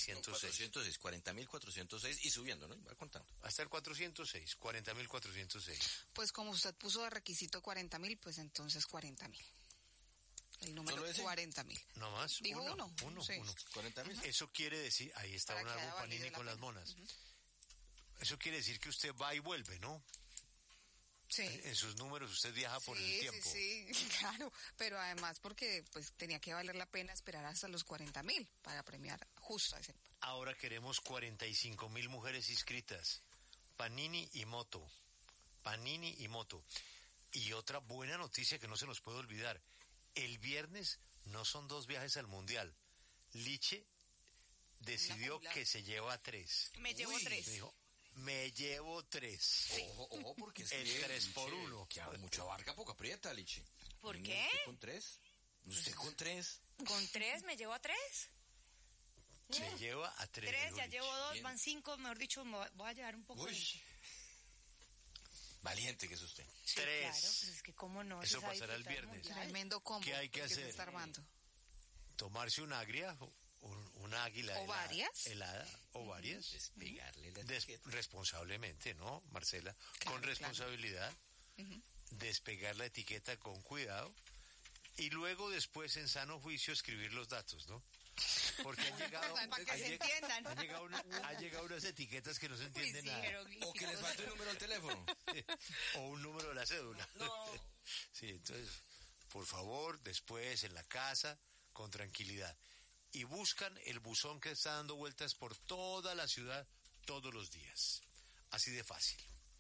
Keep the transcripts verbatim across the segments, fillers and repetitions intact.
cuatrocientos seis. cuatrocientos seis, cuarenta mil cuatrocientos seis y subiendo, ¿no? Va contando. Hasta el cuatrocientos seis, cuarenta mil cuatrocientos seis. Pues como usted puso de requisito cuarenta mil, pues entonces cuarenta mil. El número cuarenta mil. No más. Digo uno. Uno, uno. Sí. uno. cuarenta mil. Eso quiere decir, ahí está Para un que haya árbol valido Panini la con las pena. monas. Uh-huh. Eso quiere decir que usted va y vuelve, ¿no? Sí. En sus números usted viaja por sí, el tiempo. Sí, sí, claro, pero además porque pues tenía que valer la pena esperar hasta los cuarenta mil para premiar justo a ese número. Ahora queremos cuarenta y cinco mil mujeres inscritas. Panini y Moto. Panini y Moto. Y otra buena noticia que no se nos puede olvidar. El viernes no son dos viajes al Mundial. Liche decidió que se lleva tres. Me llevo Uy, tres. Dijo, me llevo tres. Ojo, ojo, porque es El que, tres Liche, por uno. Que hago mucha barca, poco aprieta, Liche. ¿Por No, qué? ¿Usted con tres? ¿Usted con tres? ¿Con tres me llevo a tres? Se lleva a tres. Tres, ya Liche. llevo dos, Bien. van cinco, mejor dicho, me voy- voy a llevar un poco Uy. de... Valiente que es usted. Sí, Tres. claro, pues es que cómo no. Eso si sabe pasará el disfrutar viernes. mundial. Tremendo combo ¿Qué hay que el se hacer? está armando. Tomarse un agria, un, una águila ¿O helada, varias? helada, o varias. Despegarle la Des- etiqueta. responsablemente, ¿no, Marcela? Claro, con responsabilidad, Ujú. despegar la etiqueta con cuidado y luego después en sano juicio escribir los datos, ¿no? Porque han llegado, Para que han se lleg- entiendan. han llegado, una- han llegado unas etiquetas que no se Uy, entiende sí, nada. jeroglíficos. O que les falte el número del teléfono. O un número de la cédula. No. Sí, entonces, por favor, después en la casa, con tranquilidad. Y buscan el buzón que está dando vueltas por toda la ciudad todos los días. Así de fácil.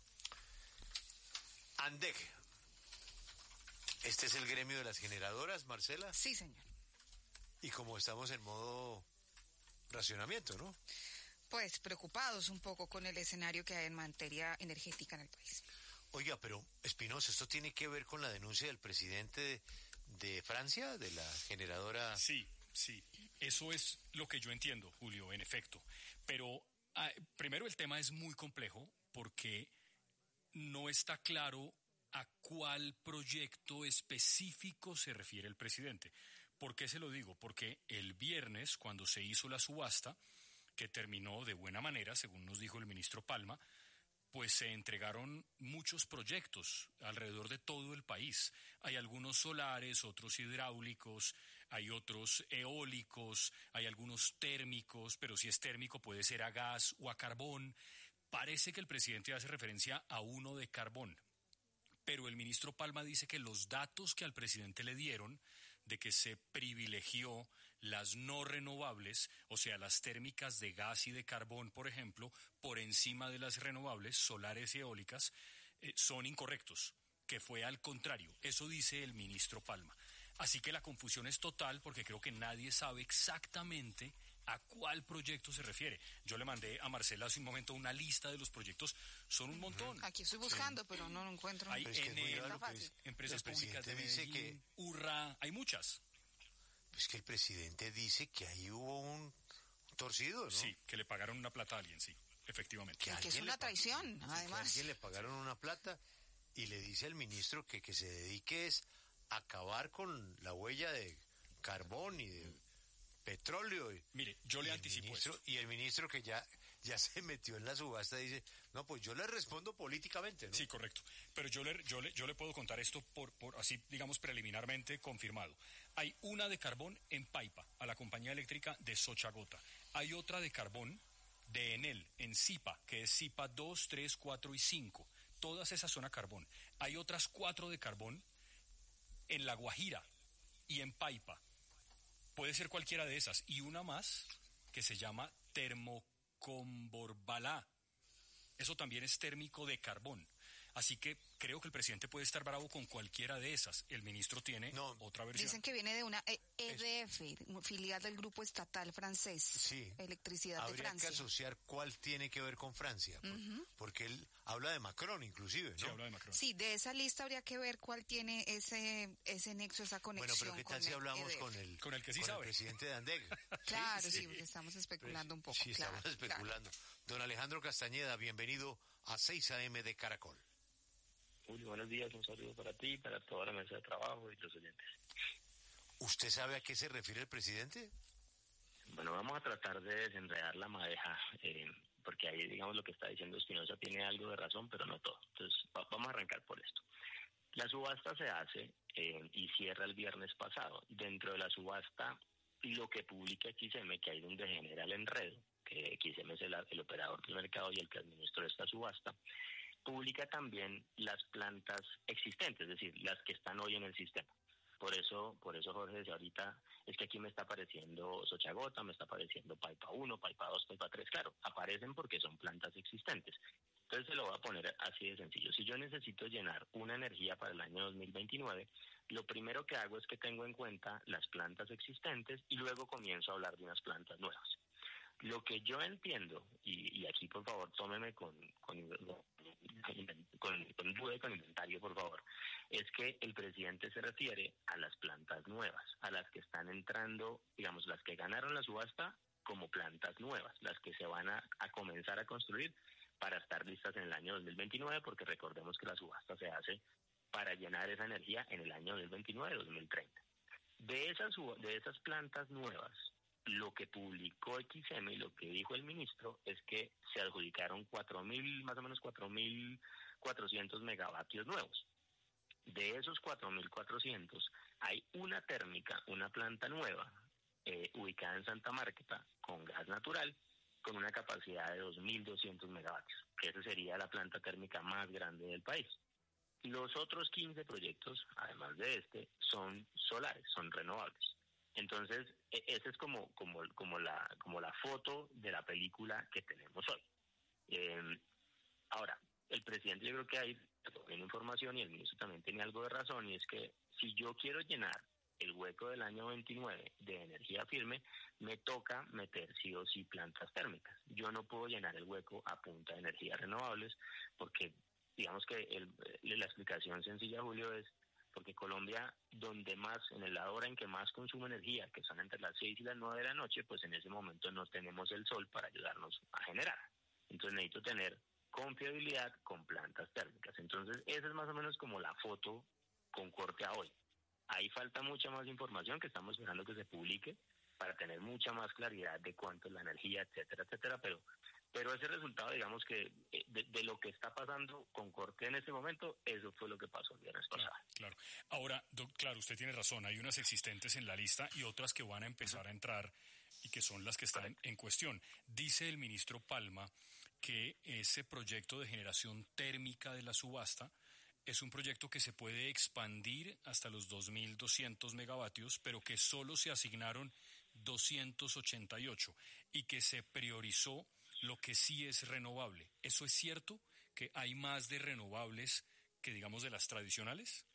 ANDEC. Este es el gremio de las generadoras, Marcela. Sí, señor. Y como estamos en modo racionamiento, ¿no? Pues preocupados un poco con el escenario que hay en materia energética en el país. Oiga, pero Espinosa, ¿esto tiene que ver con la denuncia del presidente de, de Francia, de la generadora? Sí, sí, eso es lo que yo entiendo, Julio, en efecto. Pero ah, primero el tema es muy complejo porque no está claro a cuál proyecto específico se refiere el presidente. ¿Por qué se lo digo? Porque el viernes, cuando se hizo la subasta, que terminó de buena manera, según nos dijo el ministro Palma, pues se entregaron muchos proyectos alrededor de todo el país. Hay algunos solares, otros hidráulicos, hay otros eólicos, hay algunos térmicos, pero si es térmico puede ser a gas o a carbón. Parece que el presidente hace referencia a uno de carbón, pero el ministro Palma dice que los datos que al presidente le dieron de que se privilegió las no renovables, o sea, las térmicas de gas y de carbón, por ejemplo, por encima de las renovables, solares y eólicas, eh, son incorrectos, que fue al contrario. Eso dice el ministro Palma. Así que la confusión es total porque creo que nadie sabe exactamente a cuál proyecto se refiere. Yo le mandé a Marcela hace un momento una lista de los proyectos, son un montón. Aquí estoy buscando, sí, pero no lo encuentro. Hay Pero es que es muy Enel, raro que es- empresas el públicas de presidente dice Medellín, que- Urra, hay muchas. Es que el presidente dice que ahí hubo un torcido, ¿no? Sí, que le pagaron una plata a alguien, sí, efectivamente. Que Y que es alguien una le pa- traición, sí, además. Que a alguien le pagaron una plata y le dice al ministro que, que se dedique es a acabar con la huella de carbón y de petróleo. Y, Mire, yo le y el anticipo ministro, esto. Y el ministro que ya, ya se metió en la subasta dice, no, pues yo le respondo políticamente, ¿no? Sí, correcto. Pero yo le, yo le, yo le puedo contar esto por, por así, digamos, preliminarmente confirmado. Hay una de carbón en Paipa, a la compañía eléctrica de Sochagota. Hay otra de carbón de Enel, en Zipa, que es Zipa dos, tres, cuatro y cinco. Todas esas son a carbón. Hay otras cuatro de carbón en La Guajira y en Paipa. Puede ser cualquiera de esas. Y una más que se llama termocomborbalá. Eso también es térmico de carbón. Así que creo que el presidente puede estar bravo con cualquiera de esas. El ministro tiene No, otra versión. Dicen que viene de una E- EDF, filial del grupo estatal francés, Sí. Electricidad de Habría Francia. que asociar cuál tiene que ver con Francia, por- Ujú. porque él habla de Macron inclusive, ¿no? Sí, habla de Macron. Sí, de esa lista habría que ver cuál tiene ese ese nexo, esa conexión. Bueno, pero ¿qué tal con si el hablamos E D F? con el, Con el que sí con sabe. el presidente de Andeg? Claro, sí, porque estamos especulando un poco. Sí, claro, estamos claro. especulando. Don Alejandro Castañeda, bienvenido a seis A M de Caracol. Julio, buenos días, un saludo para ti, para toda la mesa de trabajo y los oyentes. ¿Usted sabe a qué se refiere el presidente? Bueno, vamos a tratar de desenredar la madeja, eh, porque ahí, digamos, lo que está diciendo Espinosa tiene algo de razón, pero no todo. Entonces, va- vamos a arrancar por esto. La subasta se hace eh, y cierra el viernes pasado. Dentro de la subasta, lo que publica X M, que ahí donde genera el enredo, que X M es el, el operador del mercado y el que administró esta subasta, publica también las plantas existentes, es decir, las que están hoy en el sistema. Por eso, por eso Jorge decía ahorita, es que aquí me está apareciendo Sochagota, me está apareciendo Paipa uno, Paipa dos, Paipa tres, claro, aparecen porque son plantas existentes. Entonces se lo voy a poner así de sencillo. Si yo necesito llenar una energía para el año dos mil veintinueve, lo primero que hago es que tengo en cuenta las plantas existentes y luego comienzo a hablar de unas plantas nuevas. Lo que yo entiendo, y, y aquí por favor tómeme con, con, con, con duda y con inventario, por favor, es que el presidente se refiere a las plantas nuevas, a las que están entrando, digamos, las que ganaron la subasta como plantas nuevas, las que se van a, a comenzar a construir para estar listas en el año dos mil veintinueve, porque recordemos que la subasta se hace para llenar esa energía en el año dos mil veintinueve dos mil treinta. De esas, de esas plantas nuevas, lo que publicó X M y lo que dijo el ministro es que se adjudicaron cuatro mil, más o menos cuatro mil cuatrocientos megavatios nuevos. De esos cuatro mil cuatrocientos hay una térmica, una planta nueva, eh, ubicada en Santa Marta, con gas natural, con una capacidad de dos mil doscientos megavatios, que esa sería la planta térmica más grande del país. Los otros quince proyectos, además de este, son solares, son renovables. Entonces, esa es como, como, como, la, como la foto de la película que tenemos hoy. Eh, ahora, el presidente, yo creo que hay también información y el ministro también tiene algo de razón, y es que si yo quiero llenar el hueco del año veintinueve de energía firme, me toca meter sí o sí plantas térmicas. Yo no puedo llenar el hueco a punta de energías renovables porque, digamos que el, la explicación sencilla, Julio, es porque Colombia, donde más, en el lado hora en que más consume energía, que son entre las seis y las nueve de la noche, pues en ese momento no tenemos el sol para ayudarnos a generar. Entonces necesito tener confiabilidad con plantas térmicas. Entonces esa es más o menos como la foto con corte a hoy. Ahí falta mucha más información que estamos esperando que se publique para tener mucha más claridad de cuánto es la energía, etcétera, etcétera, pero pero ese resultado, digamos que de, de lo que está pasando con Corte en este momento, eso fue lo que pasó el viernes pasado. Claro, claro. Ahora, doc, claro, usted tiene razón, hay unas existentes en la lista y otras que van a empezar uh-huh. a entrar y que son las que están Correcto. En cuestión. Dice el ministro Palma que ese proyecto de generación térmica de la subasta es un proyecto que se puede expandir hasta los dos mil doscientos megavatios, pero que solo se asignaron doscientos ochenta y ocho y que se priorizó lo que sí es renovable. ¿Eso es cierto? ¿Que hay más de renovables que, digamos, de las tradicionales?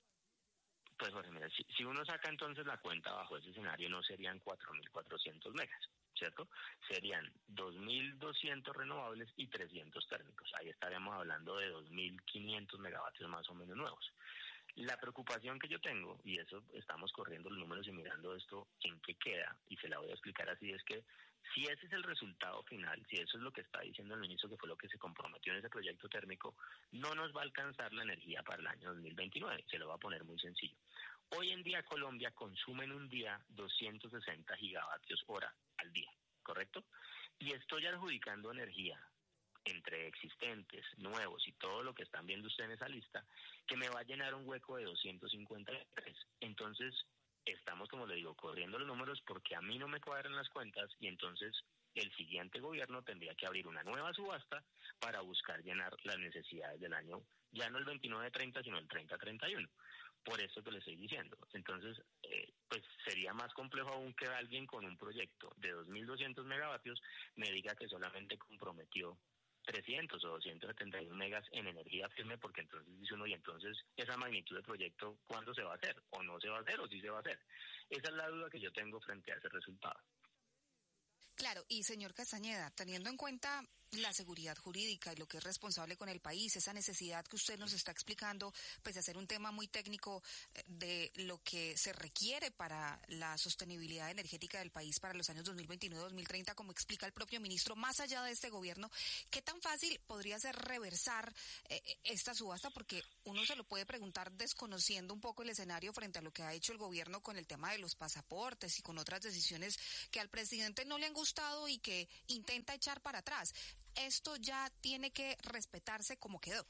Pues, Jorge, mira, si, si uno saca entonces la cuenta bajo ese escenario, no serían cuatro mil cuatrocientos megas, ¿cierto? Serían dos mil doscientos renovables y trescientos térmicos. Ahí estaríamos hablando de dos mil quinientos megavatios más o menos nuevos. La preocupación que yo tengo, y eso estamos corriendo los números y mirando esto en qué queda, y se la voy a explicar así, es que si ese es el resultado final, si eso es lo que está diciendo el ministro, que fue lo que se comprometió en ese proyecto térmico, no nos va a alcanzar la energía para el año dos mil veintinueve, se lo va a poner muy sencillo. Hoy en día Colombia consume en un día doscientos sesenta gigavatios hora al día, ¿correcto? Y estoy adjudicando energía entre existentes, nuevos y todo lo que están viendo ustedes en esa lista, que me va a llenar un hueco de doscientos cincuenta y tres. Entonces, estamos, como le digo, corriendo los números porque a mí no me cuadran las cuentas y entonces el siguiente gobierno tendría que abrir una nueva subasta para buscar llenar las necesidades del año, ya no el veintinueve treinta, sino el treinta treinta y uno. Por eso que le estoy diciendo. Entonces, eh, pues sería más complejo aún que alguien con un proyecto de dos mil doscientos megavatios me diga que solamente comprometió trescientos o doscientos setenta y uno megas en energía firme, porque entonces dice uno, y entonces esa magnitud de proyecto, ¿cuándo se va a hacer? ¿O no se va a hacer? ¿O sí se va a hacer? Esa es la duda que yo tengo frente a ese resultado. Claro, y señor Castañeda, teniendo en cuenta la seguridad jurídica y lo que es responsable con el país, esa necesidad que usted nos está explicando, pues de hacer un tema muy técnico eh, de lo que se requiere para la sostenibilidad energética del país para los años dos mil veintinueve a dos mil treinta, como explica el propio ministro, más allá de este gobierno, ¿qué tan fácil podría ser reversar eh, esta subasta? Porque uno se lo puede preguntar desconociendo un poco el escenario frente a lo que ha hecho el gobierno con el tema de los pasaportes y con otras decisiones que al presidente no le han gustado y que intenta echar para atrás. Esto ya tiene que respetarse como quedó.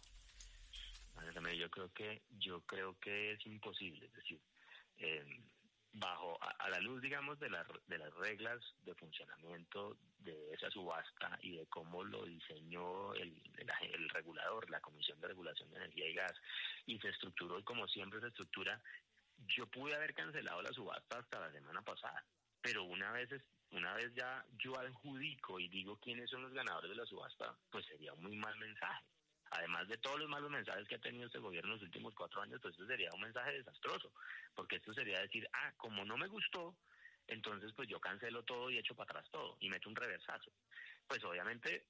Yo creo que yo creo que es imposible, es decir, eh, bajo a, a la luz, digamos, de, la, de las reglas de funcionamiento de esa subasta y de cómo lo diseñó el, el, el regulador, la Comisión de Regulación de Energía y Gas, y se estructuró y como siempre se estructura, yo pude haber cancelado la subasta hasta la semana pasada, pero una vez es, una vez ya yo adjudico y digo quiénes son los ganadores de la subasta, pues sería un muy mal mensaje. Además de todos los malos mensajes que ha tenido este gobierno en los últimos cuatro años, pues eso sería un mensaje desastroso, porque esto sería decir, ah, como no me gustó, entonces pues yo cancelo todo y echo para atrás todo y meto un reversazo. Pues obviamente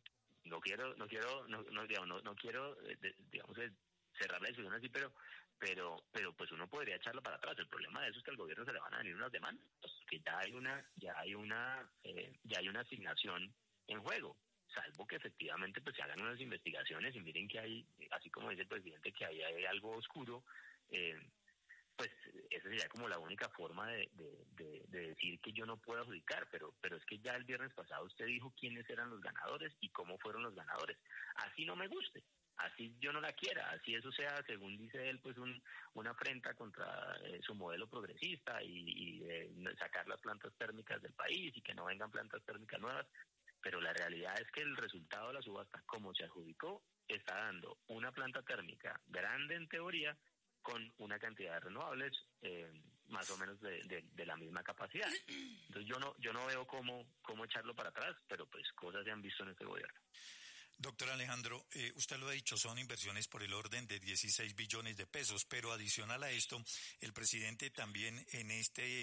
no quiero, no quiero, no, no, digamos, no, no quiero, digamos, cerrar la discusión así, pero pero pero pues uno podría echarlo para atrás. El problema de eso es que al gobierno se le van a venir unas demandas, porque ya hay una ya hay una eh, ya hay una asignación en juego, salvo que efectivamente pues se hagan unas investigaciones y miren que hay, así como dice el presidente, que ahí hay algo oscuro. eh, pues esa sería como la única forma de, de, de, de decir que yo no puedo adjudicar, pero pero es que ya el viernes pasado usted dijo quiénes eran los ganadores y cómo fueron los ganadores. Así no me guste, así yo no la quiera, así eso sea, según dice él, pues un, una afrenta contra eh, su modelo progresista y, y eh, sacar las plantas térmicas del país y que no vengan plantas térmicas nuevas, pero la realidad es que el resultado de la subasta, como se adjudicó, está dando una planta térmica grande en teoría, con una cantidad de renovables eh, más o menos de, de, de la misma capacidad. Entonces yo no yo no veo cómo cómo echarlo para atrás, pero pues cosas se han visto en este gobierno. Doctor Alejandro, eh, usted lo ha dicho, son inversiones por el orden de dieciséis billones de pesos, pero adicional a esto, el presidente también en este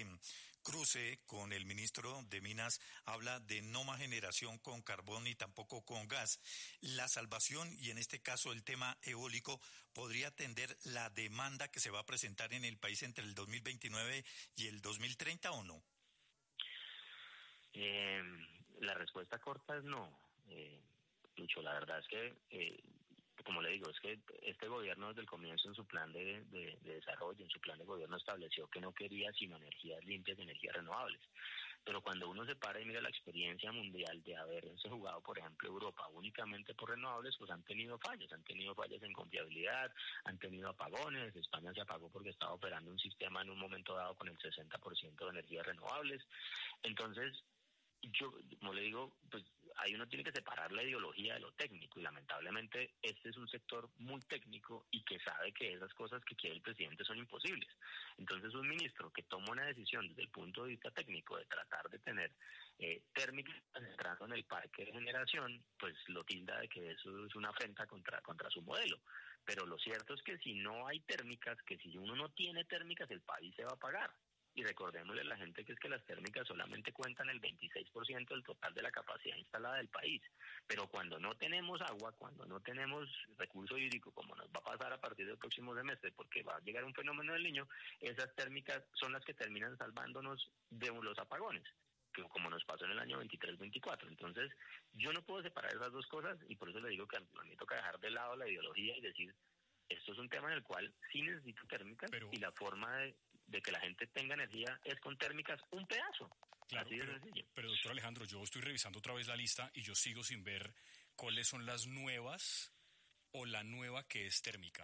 cruce con el ministro de Minas habla de no más generación con carbón ni tampoco con gas. La salvación, y en este caso el tema eólico, ¿podría atender la demanda que se va a presentar en el país entre el dos mil veintinueve y el dos mil treinta o no? Eh, la respuesta corta es no. Eh, Lucho, la verdad es que, eh, como le digo, es que este gobierno desde el comienzo en su plan de, de, de desarrollo, en su plan de gobierno estableció que no quería sino energías limpias y energías renovables. Pero cuando uno se para y mira la experiencia mundial de haberse jugado, por ejemplo, Europa únicamente por renovables, pues han tenido fallas, han tenido fallas en confiabilidad, han tenido apagones. España se apagó porque estaba operando un sistema en un momento dado con el sesenta por ciento de energías renovables. Entonces, yo, como le digo, pues ahí uno tiene que separar la ideología de lo técnico, y lamentablemente este es un sector muy técnico y que sabe que esas cosas que quiere el presidente son imposibles. Entonces un ministro que toma una decisión desde el punto de vista técnico de tratar de tener eh, térmicas entrando en el parque de generación, pues lo tilda de que eso es una afrenta contra, contra su modelo. Pero lo cierto es que si no hay térmicas, que si uno no tiene térmicas, el país se va a pagar. Y recordémosle a la gente que es que las térmicas solamente cuentan el veintiséis por ciento del total de la capacidad instalada del país. Pero cuando no tenemos agua, cuando no tenemos recurso hídrico, como nos va a pasar a partir del próximo semestre, porque va a llegar un fenómeno del Niño, esas térmicas son las que terminan salvándonos de los apagones, que como nos pasó en el año veintitrés veinticuatro. Entonces, yo no puedo separar esas dos cosas, y por eso le digo que a mí me toca dejar de lado la ideología y decir, esto es un tema en el cual sí necesito térmicas, pero, y la forma de, de que la gente tenga energía es con térmicas un pedazo. Claro, así de pero, sencillo. Pero doctor Alejandro, yo estoy revisando otra vez la lista y yo sigo sin ver cuáles son las nuevas o la nueva que es térmica.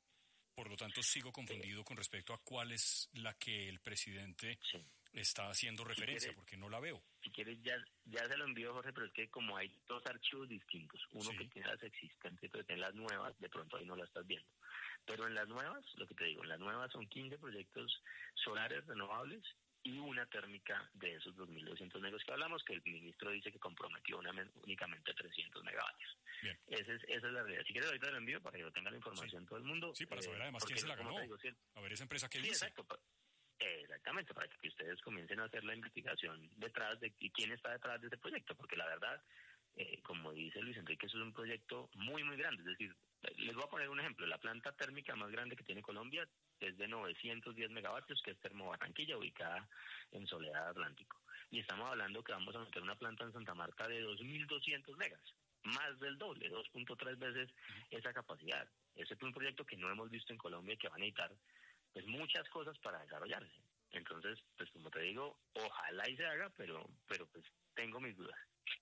Por lo tanto, sigo confundido sí. con respecto a cuál es la que el presidente sí. está haciendo referencia, si quieres, porque no la veo. Si quieres, ya, ya se lo envío, Jorge, pero es que como hay dos archivos distintos, uno sí. que tiene las existentes y otro que tiene las nuevas, de pronto ahí no la estás viendo. Pero en las nuevas, lo que te digo, en las nuevas son quince proyectos solares renovables y una térmica de esos dos mil doscientos megavatios que hablamos, que el ministro dice que comprometió una, únicamente trescientos megavatios. Bien. Ese es, esa es la realidad. Si quieres, ahorita lo envío para que yo tenga la información sí. todo el mundo. Sí, para saber eh, además quién se la ganó. Digo, si el... A ver esa empresa que sí, dice. Exacto. Exactamente, para que ustedes comiencen a hacer la investigación detrás de quién está detrás de ese proyecto, porque la verdad, eh, como dice Luis Enrique, eso es un proyecto muy, muy grande. Es decir, les voy a poner un ejemplo. La planta térmica más grande que tiene Colombia es de novecientos diez megavatios, que es Termo Barranquilla, ubicada en Soledad Atlántico. Y estamos hablando que vamos a meter una planta en Santa Marta de dos mil doscientos megas, más del doble, dos punto tres veces esa capacidad. Ese es un proyecto que no hemos visto en Colombia, que va a necesitar pues muchas cosas para desarrollarse. Entonces, pues como te digo, ojalá y se haga, pero, pero pues tengo mis dudas.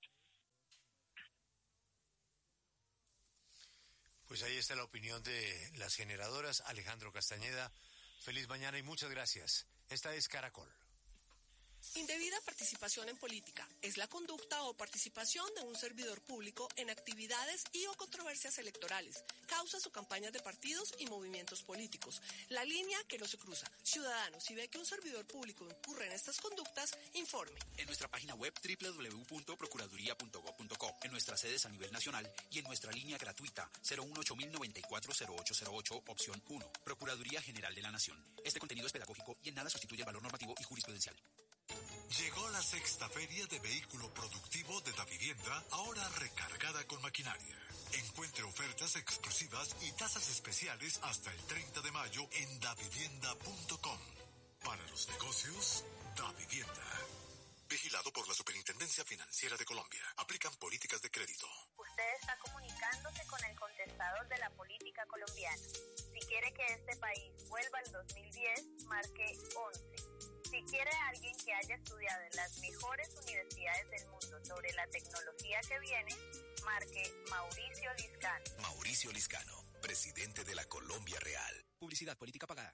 Pues ahí está la opinión de las generadoras. Alejandro Castañeda, feliz mañana y muchas gracias. Esta es Caracol. Indebida participación en política es la conducta o participación de un servidor público en actividades y o controversias electorales, causas o campañas de partidos y movimientos políticos. La línea que no se cruza. Ciudadano, si ve que un servidor público incurre en estas conductas, informe. En nuestra página web doble u doble u doble u punto procuraduría punto gob punto co, en nuestras sedes a nivel nacional y en nuestra línea gratuita cero uno ocho mil noventa y cuatro cero ocho cero ocho, opción uno. Procuraduría General de la Nación. Este contenido es pedagógico y en nada sustituye el valor normativo y jurisprudencial. Llegó la sexta feria de vehículo productivo de Davivienda, ahora recargada con maquinaria. Encuentre ofertas exclusivas y tasas especiales hasta el treinta de mayo en davivienda punto com. Para los negocios, Davivienda. Vigilado por la Superintendencia Financiera de Colombia. Aplican políticas de crédito. Usted está comunicándose con el contestador de la política colombiana. Si quiere que este país vuelva al dos mil diez, marque once. Si quiere a alguien que haya estudiado en las mejores universidades del mundo sobre la tecnología que viene, marque Mauricio Liscano. Mauricio Liscano, presidente de la Colombia Real. Publicidad política pagada.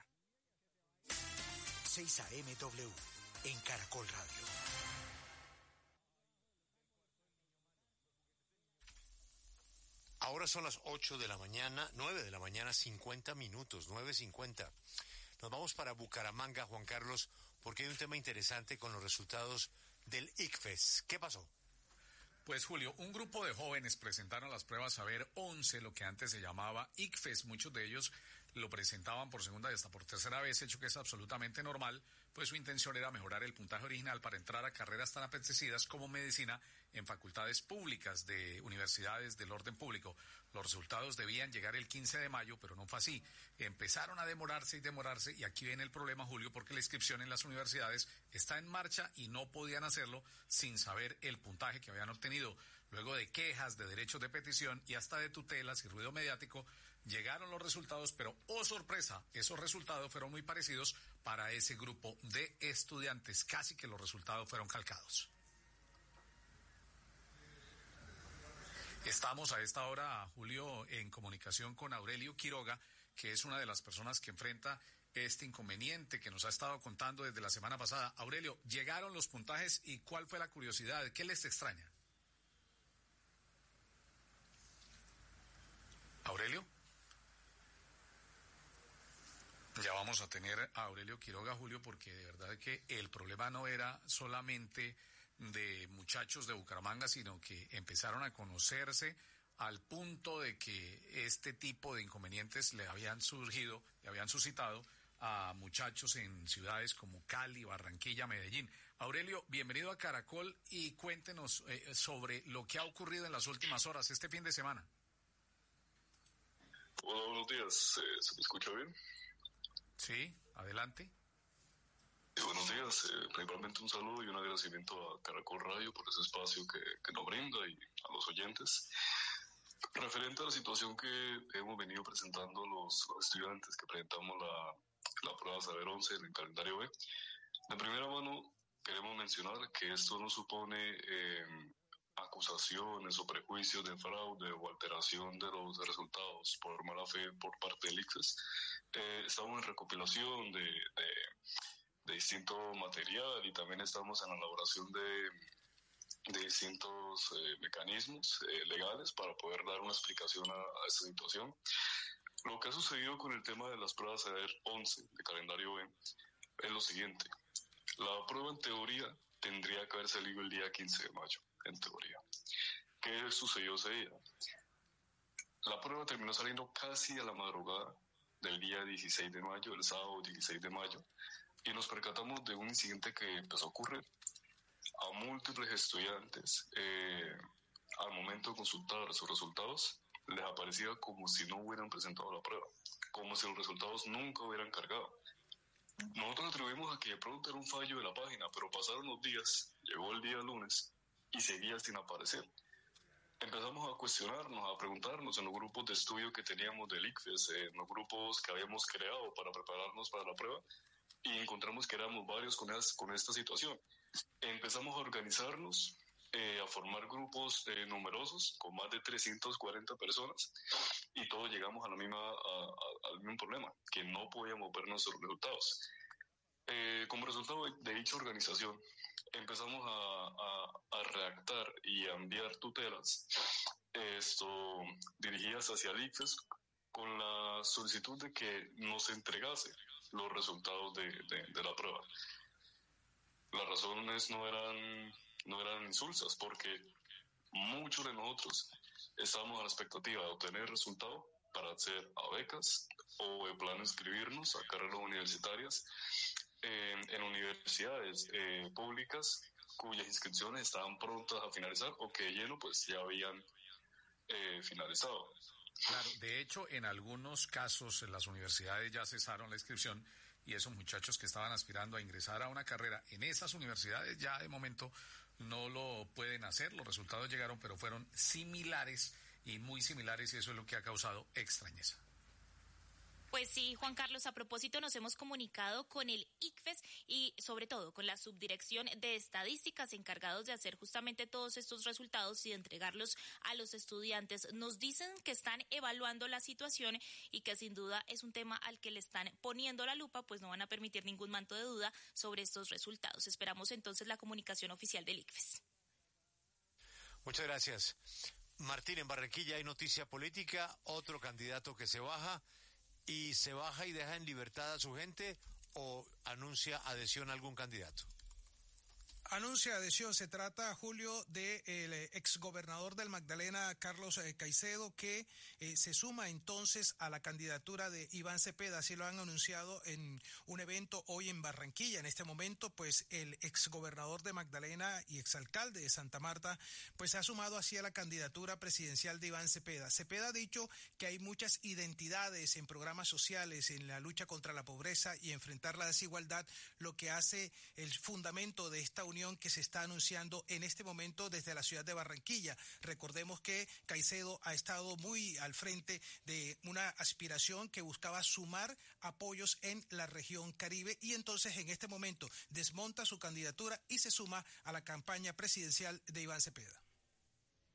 seis A M W, en Caracol Radio. Ahora son las ocho de la mañana, nueve de la mañana, cincuenta minutos, nueve cincuenta. Nos vamos para Bucaramanga, Juan Carlos, porque hay un tema interesante con los resultados del ICFES. ¿Qué pasó? Pues Julio, un grupo de jóvenes presentaron las pruebas Saber once, lo que antes se llamaba ICFES. Muchos de ellos lo presentaban por segunda y hasta por tercera vez, hecho que es absolutamente normal, pues su intención era mejorar el puntaje original para entrar a carreras tan apetecidas como medicina en facultades públicas de universidades del orden público. Los resultados debían llegar el quince de mayo, pero no fue así. Empezaron a demorarse y demorarse, y aquí viene el problema, Julio, porque la inscripción en las universidades está en marcha y no podían hacerlo sin saber el puntaje que habían obtenido. Luego de quejas, de derechos de petición y hasta de tutelas y ruido mediático, llegaron los resultados, pero, oh sorpresa, esos resultados fueron muy parecidos para ese grupo de estudiantes. Casi que los resultados fueron calcados. Estamos a esta hora, Julio, en comunicación con Aurelio Quiroga, que es una de las personas que enfrenta este inconveniente que nos ha estado contando desde la semana pasada. Aurelio, ¿llegaron los puntajes y cuál fue la curiosidad? ¿Qué les extraña? ¿Aurelio? Ya vamos a tener a Aurelio Quiroga, Julio, porque de verdad que el problema no era solamente de muchachos de Bucaramanga, sino que empezaron a conocerse al punto de que este tipo de inconvenientes le habían surgido, le habían suscitado a muchachos en ciudades como Cali, Barranquilla, Medellín. Aurelio, bienvenido a Caracol y cuéntenos eh, sobre lo que ha ocurrido en las últimas horas, este fin de semana. Hola, buenos días. Eh, ¿Se me escucha bien? Sí, adelante. Eh, buenos días. Eh, principalmente un saludo y un agradecimiento a Caracol Radio por ese espacio que, que nos brinda y a los oyentes. Referente a la situación que hemos venido presentando los, los estudiantes que presentamos la, la prueba Saber once en el calendario B, de primera mano queremos mencionar que esto no supone eh, acusaciones o prejuicios de fraude o alteración de los resultados por mala fe por parte del ICFES. Eh, estamos en recopilación de, de, de distinto material y también estamos en la elaboración de, de distintos eh, mecanismos eh, legales para poder dar una explicación a, a esta situación. Lo que ha sucedido con el tema de las pruebas Saber once de calendario B es lo siguiente. La prueba en teoría tendría que haber salido el día quince de mayo, en teoría. ¿Qué sucedió ese día? La prueba terminó saliendo casi a la madrugada del día dieciséis de mayo, el sábado dieciséis de mayo, y nos percatamos de un incidente que empezó a ocurrir. A múltiples estudiantes, eh, al momento de consultar sus resultados, les aparecía como si no hubieran presentado la prueba, como si los resultados nunca hubieran cargado. Nosotros atribuimos a que de pronto era un fallo de la página, pero pasaron los días, llegó el día lunes y seguía sin aparecer. Empezamos a cuestionarnos, a preguntarnos en los grupos de estudio que teníamos del I C F E S, en los grupos que habíamos creado para prepararnos para la prueba, y encontramos que éramos varios con, es, con esta situación. Empezamos a organizarnos, eh, a formar grupos eh, numerosos, con más de trescientas cuarenta personas, y todos llegamos a la misma, a, a, al mismo problema, que no podíamos ver nuestros resultados. Eh, como resultado de, de dicha organización, empezamos a, a, a redactar y a enviar tutelas esto, dirigidas hacia el I C F E S con la solicitud de que nos entregase los resultados de, de, de la prueba. Las razones no eran, no eran insulsas, porque muchos de nosotros estábamos a la expectativa de obtener resultados para acceder a becas o de plan inscribirnos a carreras universitarias en, en universidades eh, públicas cuyas inscripciones estaban prontas a finalizar o que de lleno pues ya habían eh, finalizado. Claro, de hecho, en algunos casos en las universidades ya cesaron la inscripción y esos muchachos que estaban aspirando a ingresar a una carrera en esas universidades ya de momento no lo pueden hacer. Los resultados llegaron, pero fueron similares y muy similares, y eso es lo que ha causado extrañeza. Pues sí, Juan Carlos, a propósito nos hemos comunicado con el I C F E S y sobre todo con la Subdirección de Estadísticas encargados de hacer justamente todos estos resultados y de entregarlos a los estudiantes. Nos dicen que están evaluando la situación y que sin duda es un tema al que le están poniendo la lupa, pues no van a permitir ningún manto de duda sobre estos resultados. Esperamos entonces la comunicación oficial del I C F E S. Muchas gracias. Martín, en Barranquilla hay noticia política, otro candidato que se baja. ¿Y se baja y deja en libertad a su gente o anuncia adhesión a algún candidato? Anuncia adhesión. Se trata, Julio, del exgobernador del Magdalena, Carlos eh, Caicedo, que eh, se suma entonces a la candidatura de Iván Cepeda. Así lo han anunciado en un evento hoy en Barranquilla. En este momento, pues, el exgobernador de Magdalena y exalcalde de Santa Marta, pues, se ha sumado así a la candidatura presidencial de Iván Cepeda. Cepeda ha dicho que hay muchas identidades en programas sociales, en la lucha contra la pobreza y enfrentar la desigualdad, lo que hace el fundamento de esta unión que se está anunciando en este momento desde la ciudad de Barranquilla. Recordemos que Caicedo ha estado muy al frente de una aspiración que buscaba sumar apoyos en la región Caribe y entonces en este momento desmonta su candidatura y se suma a la campaña presidencial de Iván Cepeda.